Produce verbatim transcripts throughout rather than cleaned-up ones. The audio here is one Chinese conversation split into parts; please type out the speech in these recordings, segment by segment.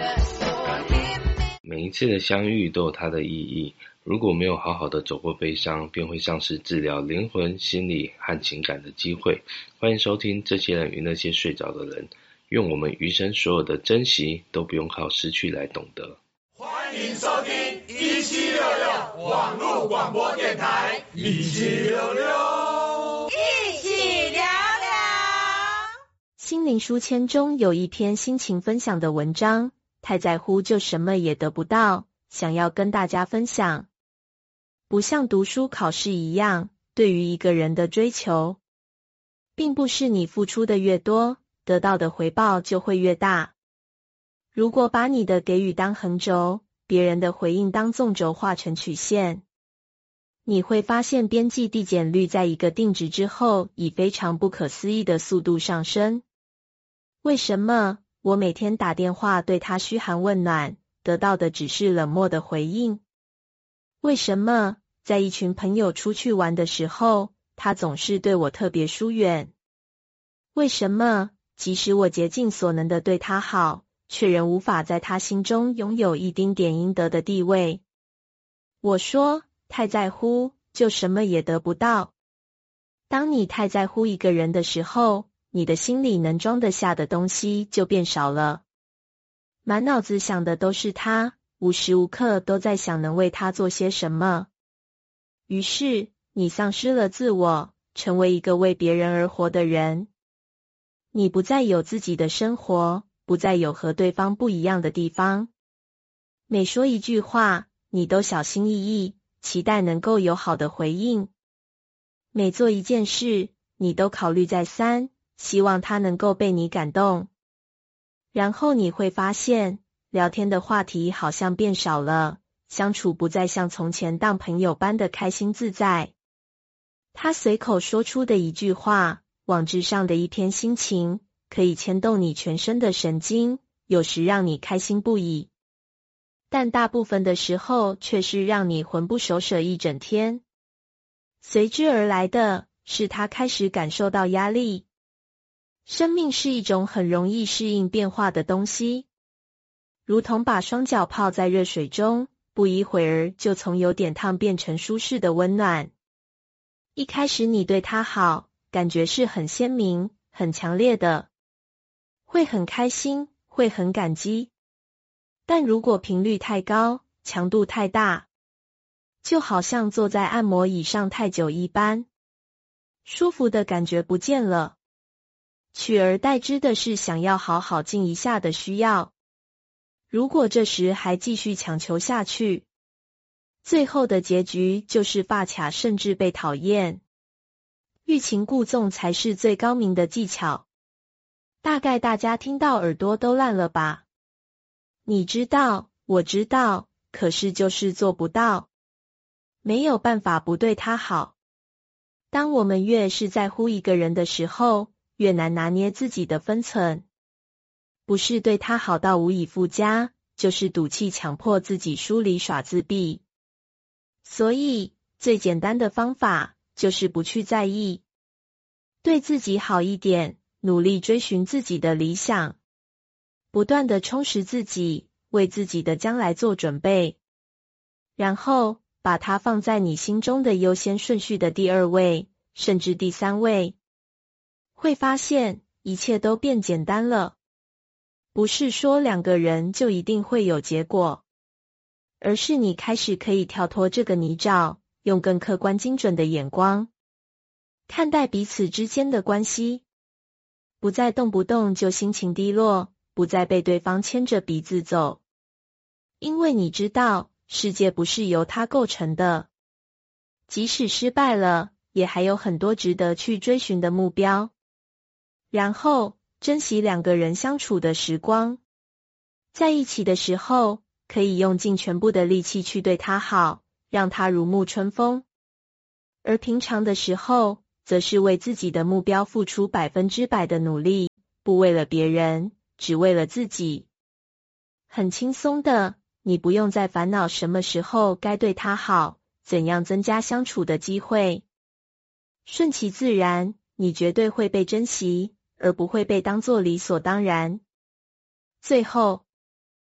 每一次的相遇都有它的意义，如果没有好好的走过悲伤，便会丧失治疗灵魂、心理和情感的机会。欢迎收听这些人与那些睡着的人，愿我们余生所有的珍惜都不用靠失去来懂得。 欢迎收听一七六六网络广播电台，一七六六一起聊聊。心灵书签中有一篇心情分享的文章，太在乎就什么也得不到，想要跟大家分享。不像读书考试一样，对于一个人的追求，并不是你付出的越多，得到的回报就会越大。如果把你的给予当横轴，别人的回应当纵轴画成曲线，你会发现边际递减率在一个定值之后，以非常不可思议的速度上升。为什么我每天打电话对他嘘寒问暖，得到的只是冷漠的回应？为什么在一群朋友出去玩的时候，他总是对我特别疏远？为什么即使我竭尽所能的对他好，却仍无法在他心中拥有一丁点应得的地位？我说，太在乎，就什么也得不到。当你太在乎一个人的时候，你的心里能装得下的东西就变少了。满脑子想的都是他，无时无刻都在想能为他做些什么。于是，你丧失了自我，成为一个为别人而活的人。你不再有自己的生活，不再有和对方不一样的地方。每说一句话，你都小心翼翼，期待能够有好的回应。每做一件事，你都考虑再三，希望它能够被你感动。然后你会发现，聊天的话题好像变少了，相处不再像从前当朋友般的开心自在。他随口说出的一句话，网志上的一篇心情，可以牵动你全身的神经，有时让你开心不已，但大部分的时候却是让你魂不守舍一整天。随之而来的是他开始感受到压力。生命是一种很容易适应变化的东西，如同把双脚泡在热水中，不一会儿就从有点烫变成舒适的温暖。一开始你对他好，感觉是很鲜明、很强烈的，会很开心，会很感激。但如果频率太高，强度太大，就好像坐在按摩椅上太久一般，舒服的感觉不见了，取而代之的是想要好好静一下的需要。如果这时还继续强求下去，最后的结局就是发卡甚至被讨厌。欲擒故纵才是最高明的技巧。大概大家听到耳朵都烂了吧？你知道，我知道，可是就是做不到。没有办法不对他好。当我们越是在乎一个人的时候，越难拿捏自己的分寸。不是对他好到无以复加，就是赌气强迫自己疏离耍自闭。所以，最简单的方法就是不去在意，对自己好一点，努力追寻自己的理想，不断的充实自己，为自己的将来做准备，然后把它放在你心中的优先顺序的第二位，甚至第三位。会发现一切都变简单了。不是说两个人就一定会有结果，而是你开始可以跳脱这个泥沼，用更客观精准的眼光看待彼此之间的关系，不再动不动就心情低落，不再被对方牵着鼻子走。因为你知道，世界不是由它构成的，即使失败了，也还有很多值得去追寻的目标。然后珍惜两个人相处的时光，在一起的时候，可以用尽全部的力气去对他好，让他如沐春风。而平常的时候，则是为自己的目标付出百分之百的努力，不为了别人，只为了自己。很轻松的，你不用再烦恼什么时候该对他好，怎样增加相处的机会。顺其自然，你绝对会被珍惜，而不会被当作理所当然。最后，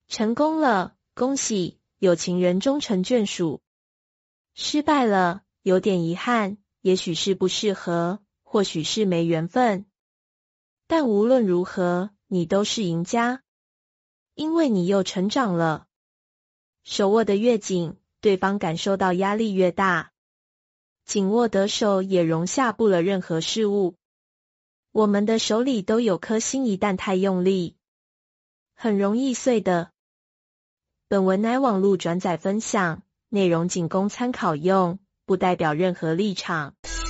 成功了，恭喜，有情人终成眷属。失败了，有点遗憾，也许是不适合，或许是没缘分。但无论如何，你都是赢家，因为你又成长了。手握得越紧，对方感受到压力越大。紧握得手也容下不了任何事物。我们的手里都有颗心，一旦太用力，很容易碎的。本文乃网络转载分享，内容仅供参考用，不代表任何立场。